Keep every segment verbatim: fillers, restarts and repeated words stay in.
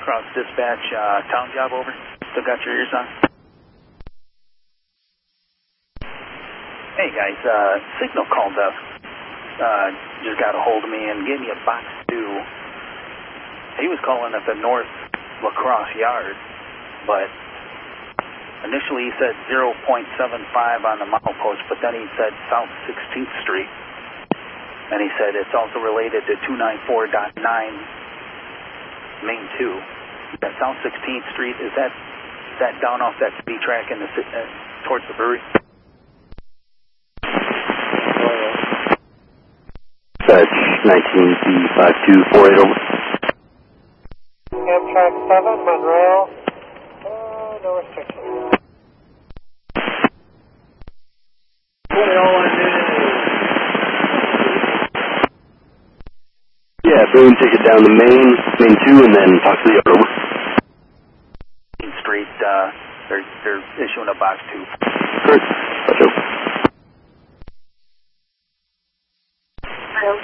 Cross dispatch, uh, town job over. Still got your ears on? Hey guys, uh, Signal call desk. Uh, just got a hold of me and gave me a box two. He was calling at the North Lacrosse Yard, but initially he said zero point seven five on the milepost, but then he said South sixteenth Street. And he said it's also related to two ninety-four point nine Main two. That South sixteenth Street, is that that down off that speed track in the, uh, towards the brewery? Dispatch nineteen C five two four eight over. Amtrak seven, Monroe. Uh, no restrictions. What do y'all want to do? Yeah, Boone, take it down to Main, Main two, and then possibly over. Main Street, uh, they're, they're issuing a box two. Good. Let's go. Hello.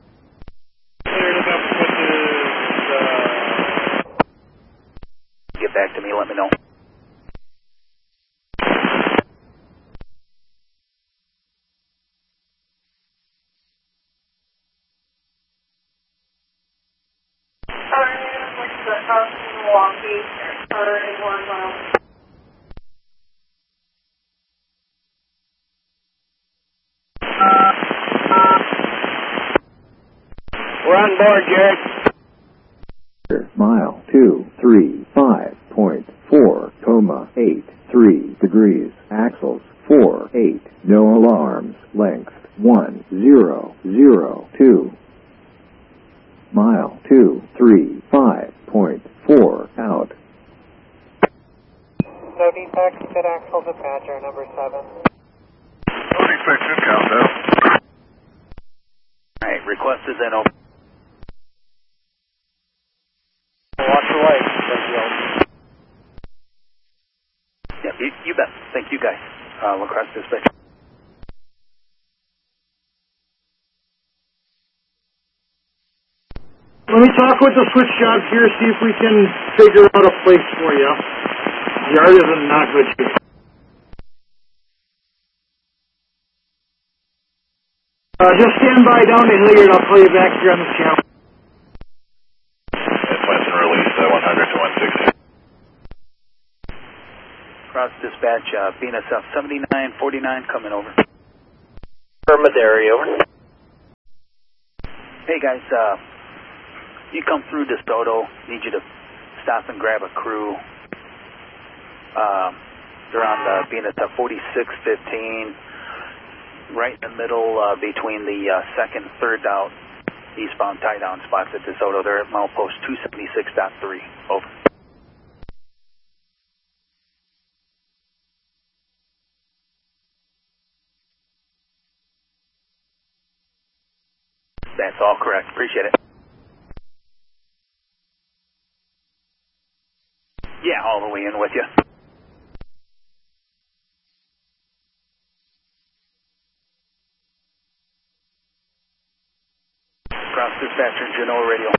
Get back to me, let me know. Milwaukee, or one mile. We're on board, Jared. Mile two three five point four, coma eight three degrees. Axles four eight. No alarms. Length one zero zero two. Mile two three five point four out. No defects, good axles at Badger, number seven. No defects in Countdown. Alright, request is in over. Watch the light. Yeah, you, you bet. Thank you guys. Uh, Lacrosse dispatch. Let me talk with the switch jobs here, see if we can figure out a place for you. Yard is in not good shape. Uh, just stand by down in Hilliard. I'll call you back here on the channel. Advance and release uh, one hundred to one sixty. Cross dispatch, uh, B N S F seventy-nine forty-nine coming over. Permadary, over. Hey guys, uh, you come through DeSoto, need you to stop and grab a crew. Uh, they're on the B N S F forty-six fifteen, right in the middle uh, between the uh, second, third out eastbound tie-down spots at DeSoto. They're at milepost two seventy-six point three. Over. That's all correct. Appreciate it. Yeah, all the way in with you. Cross dispatcher, Genoa radio.